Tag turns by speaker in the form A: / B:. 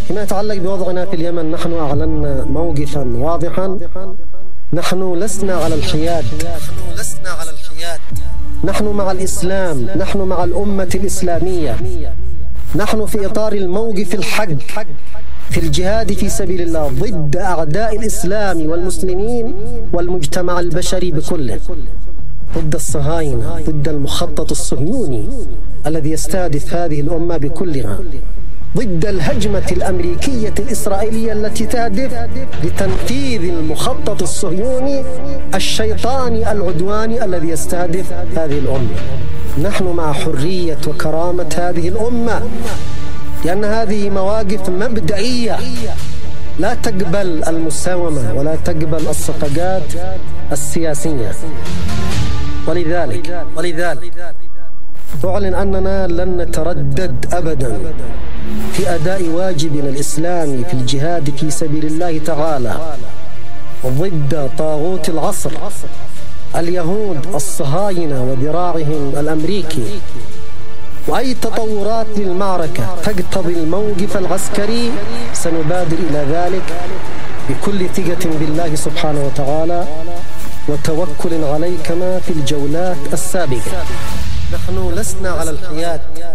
A: فيما يتعلق بوضعنا في اليمن، نحن أعلنا موقفا واضحا. نحن لسنا على الحياد، نحن مع الإسلام، نحن مع الأمة الإسلامية، نحن في إطار الموقف الحق في الجهاد في سبيل الله ضد أعداء الإسلام والمسلمين والمجتمع البشري بكله، ضد الصهاينة، ضد المخطط الصهيوني الذي يستهدف هذه الأمة بكلها، ضد الهجمة الأمريكية الإسرائيلية التي تهدف لتنفيذ المخطط الصهيوني الشيطاني العدواني الذي يستهدف هذه الأمة. نحن مع حرية وكرامة هذه الأمة، لأن هذه مواقف مبدئية لا تقبل المساومة ولا تقبل الصفقات السياسية. ولذلك أعلن أننا لن نتردد أبدا في أداء واجبنا الإسلامي في الجهاد في سبيل الله تعالى ضد طاغوت العصر اليهود الصهاينة وذراعهم الأمريكي، وأي تطورات للمعركة تقتضي الموقف العسكري سنبادر إلى ذلك بكل ثقة بالله سبحانه وتعالى وتوكل عليه كما في الجولات السابقة. نحن لسنا على الحياد،